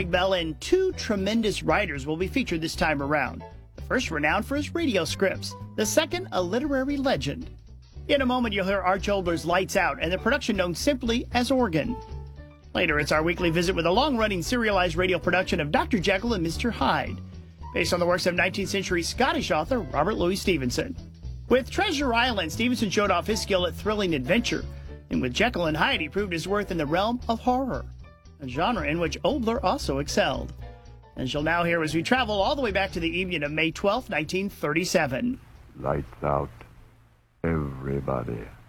Craig Bell, and two tremendous writers will be featured this time around. The first renowned for his radio scripts, the second a literary legend. In a moment, you'll hear Arch Oboler's Lights Out and the production known simply as Organ. Later, it's our weekly visit with a long-running serialized radio production of Dr. Jekyll and Mr. Hyde, based on the works of 19th century Scottish author Robert Louis Stevenson. With Treasure Island, Stevenson showed off his skill at thrilling adventure, and with Jekyll and Hyde, he proved his worth in the realm of horror, a genre in which Obler also excelled. As you'll now hear as we travel all the way back to the evening of May 12, 1937. Lights out, everybody.